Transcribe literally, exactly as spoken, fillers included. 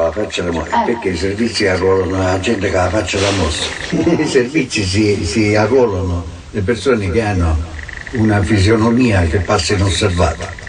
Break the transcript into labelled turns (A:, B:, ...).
A: la faccia da morte,
B: Eh.
A: perché i servizi arruolano la gente che ha la faccia da mossa. I servizi si, si arruolano le persone che hanno una fisionomia che passa inosservata.